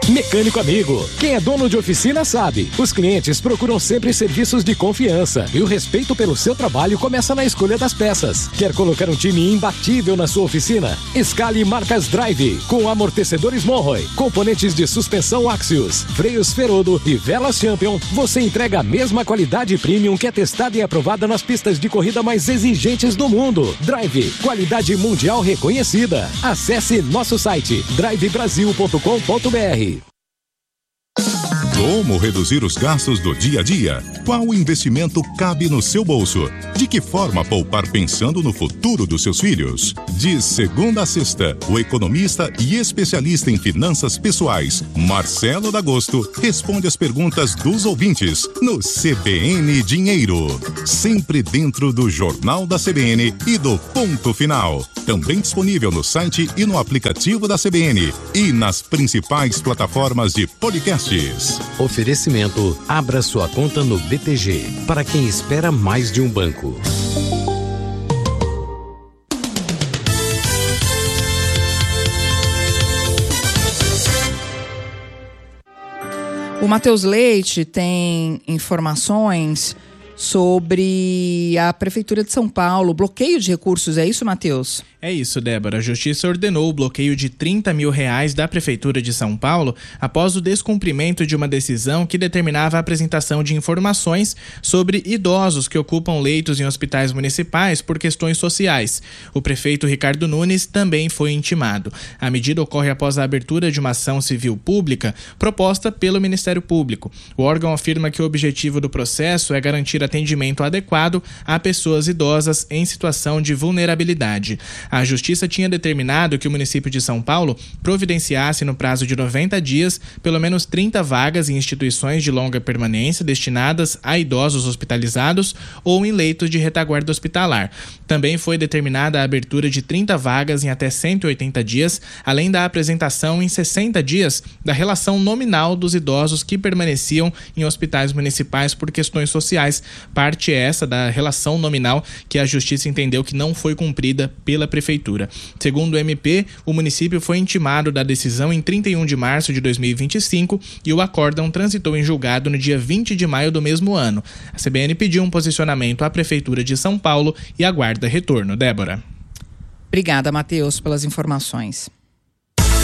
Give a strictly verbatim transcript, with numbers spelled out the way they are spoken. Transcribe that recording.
Mecânico Amigo. Quem é dono de oficina sabe. Os clientes procuram sempre serviços de confiança e o respeito pelo seu trabalho começa na escolha das peças. Quer colocar um time imbatível na sua oficina? Escale marcas Drive, com amortecedores Monroe, componentes de suspensão Axios, freios Ferodo e velas Champion. Você entrega a mesma qualidade premium que é testada e aprovada nas pistas de corrida mais exigentes do mundo. Drive, qualidade mundial reconhecida. Acesse nosso site drive brasil ponto com ponto br. Como reduzir os gastos do dia a dia? Qual investimento cabe no seu bolso? De que forma poupar pensando no futuro dos seus filhos? De segunda a sexta, o economista e especialista em finanças pessoais, Marcelo D'Agosto, responde as perguntas dos ouvintes no C B N Dinheiro. Sempre dentro do Jornal da C B N e do Ponto Final. Também disponível no site e no aplicativo da C B N e nas principais plataformas de podcasts. Oferecimento: abra sua conta no B T G, para quem espera mais de um banco. O Matheus Leite tem informações sobre a Prefeitura de São Paulo, bloqueio de recursos, é isso, Matheus? É isso, Débora. A Justiça ordenou o bloqueio de trinta mil reais da Prefeitura de São Paulo após o descumprimento de uma decisão que determinava a apresentação de informações sobre idosos que ocupam leitos em hospitais municipais por questões sociais. O prefeito Ricardo Nunes também foi intimado. A medida ocorre após a abertura de uma ação civil pública proposta pelo Ministério Público. O órgão afirma que o objetivo do processo é garantir atendimento adequado a pessoas idosas em situação de vulnerabilidade. A Justiça tinha determinado que o município de São Paulo providenciasse no prazo de noventa dias pelo menos trinta vagas em instituições de longa permanência destinadas a idosos hospitalizados ou em leitos de retaguarda hospitalar. Também foi determinada a abertura de trinta vagas em até cento e oitenta dias, além da apresentação em sessenta dias da relação nominal dos idosos que permaneciam em hospitais municipais por questões sociais. Parte essa da relação nominal que a Justiça entendeu que não foi cumprida pela Prefeitura. Segundo o M P, o município foi intimado da decisão em trinta e um de março de dois mil e vinte e cinco e o acórdão transitou em julgado no dia vinte de maio do mesmo ano. A C B N pediu um posicionamento à Prefeitura de São Paulo e aguarda retorno. Débora. Obrigada, Matheus, pelas informações.